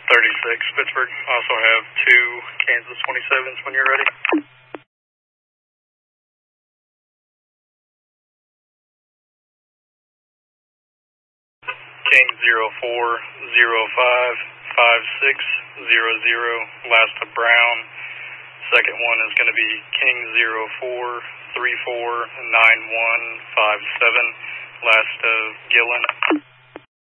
36, Pittsburgh. I also have 2 Kansas 27s when you're ready. King 04055600, last of Brown. Second one is going to be King 04349157, last of Gillen.